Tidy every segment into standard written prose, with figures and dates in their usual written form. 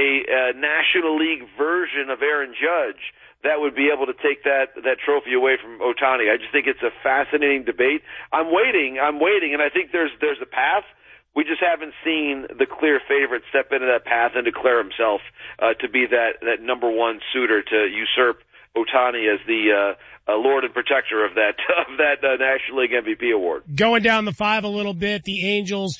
a National League version of Aaron Judge that would be able to take that trophy away from Ohtani. I just think it's a fascinating debate. I'm waiting, and I think there's a path. We just haven't seen the clear favorite step into that path and declare himself to be that number one suitor to usurp Ohtani as the Lord and protector of that National League MVP award. Going down the five a little bit, the Angels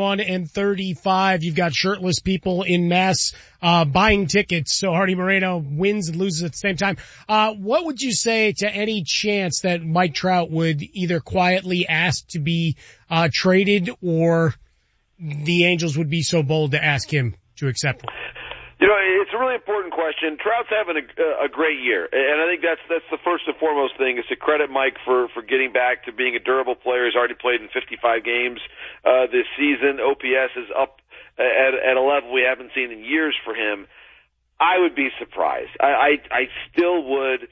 21-35. You've got shirtless people in mass buying tickets, so Hardy Moreno wins and loses at the same time. What would you say to any chance that Mike Trout would either quietly ask to be traded, or the Angels would be so bold to ask him to accept one? You know, it's a really important question. Trout's having a great year, and I think that's the first and foremost thing, is to credit Mike for getting back to being a durable player. He's already played in 55 games this season. OPS is up at a level we haven't seen in years for him. I would be surprised. I still would,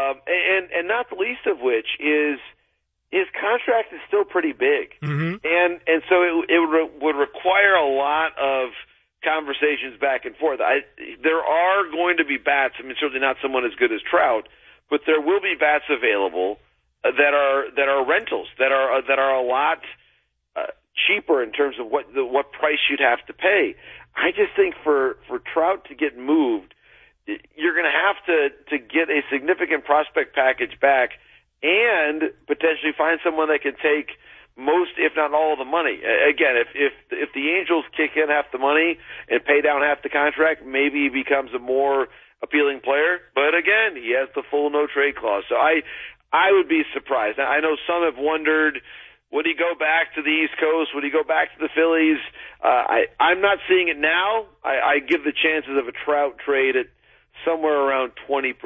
and not the least of which is his contract is still pretty big, and so it would require a lot of conversations back and forth. There are going to be bats. I mean, certainly not someone as good as Trout, but there will be bats available that are rentals, that are a lot cheaper in terms of what price you'd have to pay. I just think for Trout to get moved, you're going to have to get a significant prospect package back and potentially find someone that can take most, if not all, of the money. Again, if the Angels kick in half the money and pay down half the contract, maybe he becomes a more appealing player. But again, he has the full no trade clause. So I would be surprised. I know some have wondered, would he go back to the East Coast? Would he go back to the Phillies? I'm not seeing it now. I give the chances of a Trout trade at somewhere around 20%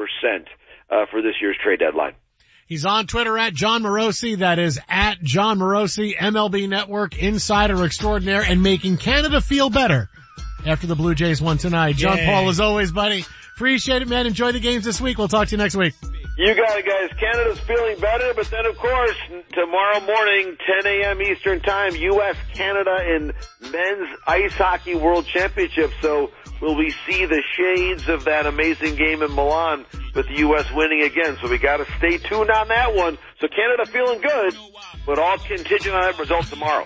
for this year's trade deadline. He's on Twitter at John Morosi. That is at John Morosi, MLB Network insider extraordinaire, and making Canada feel better after the Blue Jays won tonight. John Paul, as always, buddy. Appreciate it, man. Enjoy the games this week. We'll talk to you next week. You got it, guys. Canada's feeling better, but then, of course, tomorrow morning, 10 a.m. Eastern Time, U.S.-Canada in Men's Ice Hockey World Championship. So will we see the shades of that amazing game in Milan with the U.S. winning again? So we got to stay tuned on that one. So Canada feeling good, but all contingent on that result tomorrow.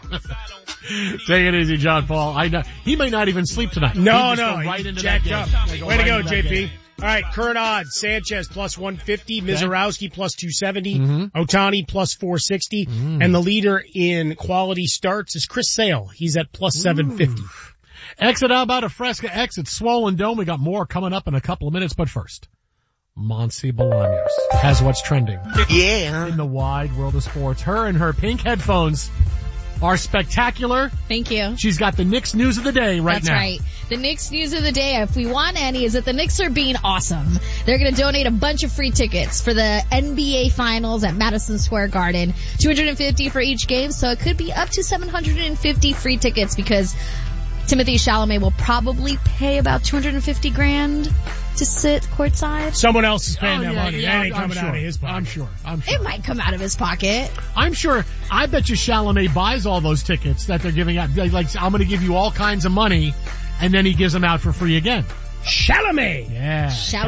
Take it easy, John Paul. He may not even sleep tonight. No, right into jacked that up. Way to go, JP. All right, current odds: Sanchez plus 150, Mizorowski plus 270, Ohtani plus 460, and the leader in quality starts is Chris Sale. He's at plus 750. Exit Alberta Fresca, exit Swollen Dome. We got more coming up in a couple of minutes, but first, Monse Bolaños has what's trending. Yeah. In the wide world of sports. Her and her pink headphones are spectacular. Thank you. She's got the Knicks news of the day now. That's right. The Knicks news of the day, if we want any, is that the Knicks are being awesome. They're going to donate a bunch of free tickets for the NBA Finals at Madison Square Garden. $250 for each game, so it could be up to 750 free tickets because Timothée Chalamet will probably pay about $250,000 to sit courtside. Someone else is paying that money. That ain't coming out of his pocket. I'm sure. It might come out of his pocket. I'm sure. I bet you Chalamet buys all those tickets that they're giving out. Like, I'm going to give you all kinds of money, and then he gives them out for free again. Chalamet! Yeah.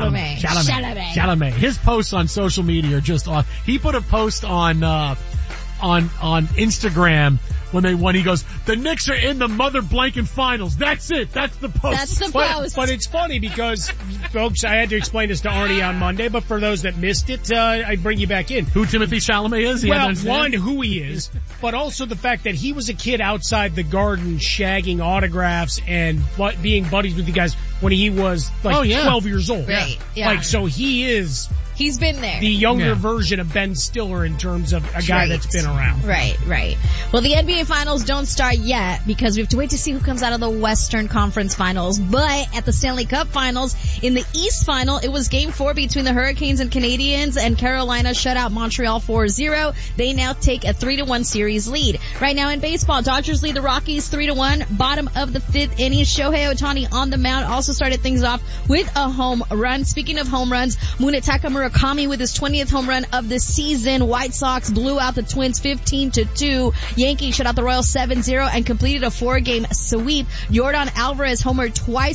Chalamet. His posts on social media are just off. He put a post on Instagram when he goes, the Knicks are in the mother blanket finals. That's it. That's the post. That's the post. But it's funny because, folks, I had to explain this to Arnie on Monday, but for those that missed it, I bring you back in. Who Timothée Chalamet is? Well, one, who he is, but also the fact that he was a kid outside the Garden shagging autographs and being buddies with the guys when he was 12 years old. Right. Yeah. So he's been there. The younger version of Ben Stiller in terms of a guy that's been around. Right. Well, the NBA Finals don't start yet because we have to wait to see who comes out of the Western Conference Finals. But at the Stanley Cup Finals, in the East Final, it was Game 4 between the Hurricanes and Canadiens, and Carolina shut out Montreal 4-0. They now take a 3-1 series lead. Right now in baseball, Dodgers lead the Rockies 3-1. Bottom of the 5th inning, Shohei Ohtani on the mound also started things off with a home run. Speaking of home runs, Munetaka Murakami with his 20th home run of the season. White Sox blew out the Twins 15-2. Yankees shut out the Royals 7-0 and completed a 4-game sweep. Yordan Alvarez homered twice